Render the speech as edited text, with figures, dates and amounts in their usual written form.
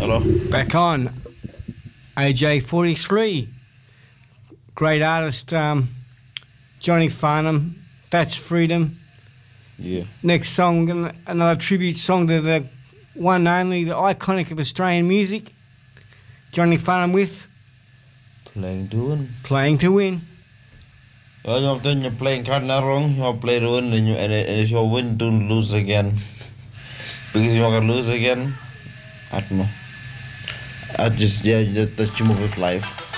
Hello. Back on. AJ43. Great artist, Johnny Farnham. That's Freedom. Yeah. Next song, another tribute song to the one and only, the iconic of Australian music. Johnny Farnham with Playing to win. Playing to Win. You're playing card not wrong. You play to win, and if you win, don't lose again. Because you're gonna lose again. I don't know. That's you move with life.